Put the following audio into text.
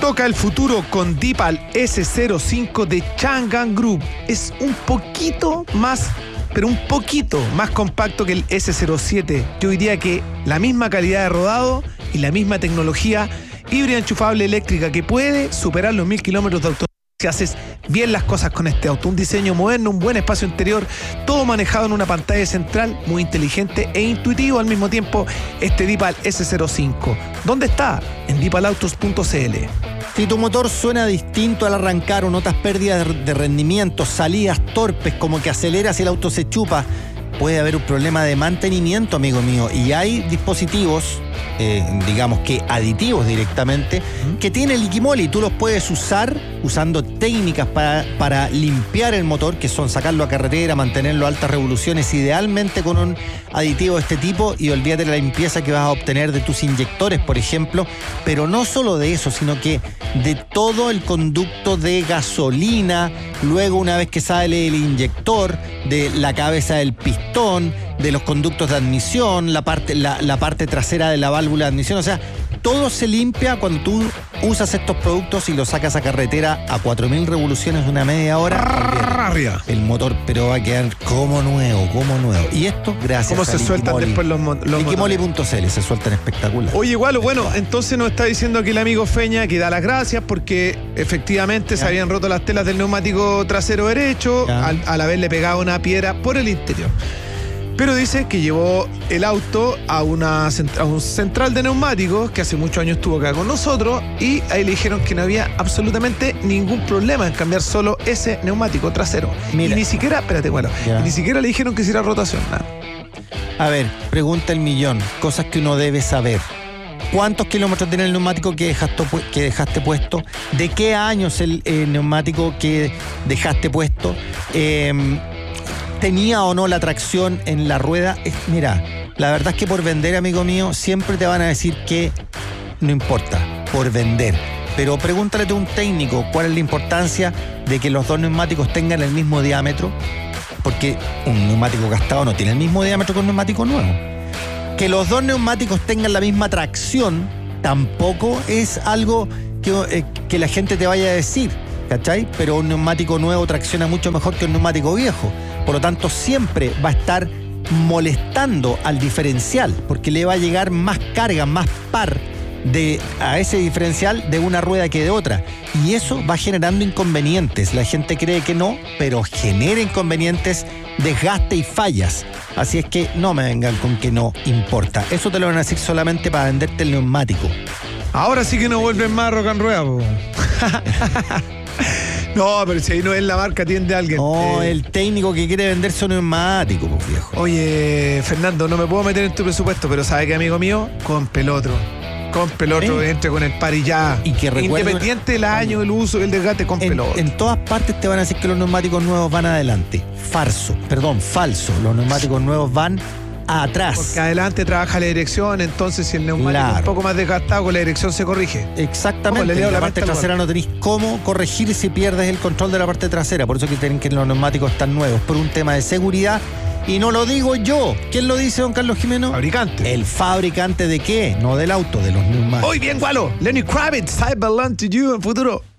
Toca el futuro con Deepal S05 de Chang'an Group. Es un poquito más, pero un poquito más compacto que el S07. Yo diría que la misma calidad de rodado y la misma tecnología híbrida enchufable eléctrica que puede superar los 1000 kilómetros de autonomía si haces bien las cosas con este auto. Un diseño moderno, un buen espacio interior, todo manejado en una pantalla central muy inteligente e intuitivo al mismo tiempo. Este Deepal S05. ¿Dónde está? En deepalautos.cl. Si tu motor suena distinto al arrancar o notas pérdidas de rendimiento, salidas torpes, como que aceleras y el auto se chupa, puede haber un problema de mantenimiento, amigo mío. Y hay dispositivos, digamos que aditivos directamente, que tiene Liquimoli. Tú los puedes usar usando técnicas para limpiar el motor, que son sacarlo a carretera, mantenerlo a altas revoluciones, idealmente con un aditivo de este tipo, y olvídate de la limpieza que vas a obtener de tus inyectores, por ejemplo. Pero no solo de eso, sino que de todo el conducto de gasolina, luego una vez que sale el inyector, de la cabeza del pistón, de los conductos de admisión, la parte trasera de la válvula de admisión. O sea, todo se limpia cuando tú usas estos productos y los sacas a carretera a 4000 revoluciones, una media hora. El motor, pero va a quedar como nuevo. Y esto gracias ¿Cómo a se sueltan después los Liquimoli.cl, se sueltan espectacular. Oye, igual, bueno, entonces nos está diciendo aquí el amigo Feña que da las gracias porque efectivamente se habían roto las telas del neumático trasero derecho al haberle pegado una piedra por el interior. Pero dice que llevó el auto a un central de neumáticos que hace muchos años estuvo acá con nosotros, y ahí le dijeron que no había absolutamente ningún problema en cambiar solo ese neumático trasero. Mira. Y ni siquiera, espérate, bueno, ni siquiera le dijeron que hiciera rotación, nada. A ver, pregunta el millón, cosas que uno debe saber. ¿Cuántos kilómetros tiene el neumático que dejaste puesto? ¿De qué año es el neumático que dejaste puesto? ¿Tenía o no la tracción en la rueda? Mira, la verdad es que por vender, amigo mío, siempre te van a decir que no importa, por vender. Pero pregúntale a un técnico cuál es la importancia de que los dos neumáticos tengan el mismo diámetro, porque un neumático gastado no tiene el mismo diámetro que un neumático nuevo. Que los dos neumáticos tengan la misma tracción tampoco es algo que la gente te vaya a decir, ¿cachai? Pero un neumático nuevo tracciona mucho mejor que un neumático viejo. Por lo tanto, siempre va a estar molestando al diferencial, porque le va a llegar más carga, más par a ese diferencial de una rueda que de otra. Y eso va generando inconvenientes. La gente cree que no, pero genera inconvenientes, desgaste y fallas. Así es que no me vengan con que no importa. Eso te lo van a decir solamente para venderte el neumático. Ahora sí que no vuelven más rock and rueda, po. No, pero si ahí no es la marca, atiende a alguien. No, el técnico que quiere venderse un neumático, pues, viejo. Oye, Fernando, no me puedo meter en tu presupuesto, pero ¿sabe qué, amigo mío? Compre el otro, entre con el par y ya. Y que recuerden, independiente del año, el uso, el desgaste, compre el otro. En todas partes te van a decir que los neumáticos nuevos van adelante. Falso. Los neumáticos nuevos van atrás. Porque adelante trabaja la dirección, entonces si el neumático es un poco más desgastado, con la dirección se corrige. Exactamente. En la parte trasera no tenéis cómo corregir si pierdes el control de la parte trasera. Por eso que tienen que los neumáticos están nuevos, por un tema de seguridad. Y no lo digo yo. ¿Quién lo dice, don Carlos Jimeno? Fabricante. ¿El fabricante de qué? No del auto, de los neumáticos. Muy bien, Gualo. Lenny Kravitz, I belong to you en futuro.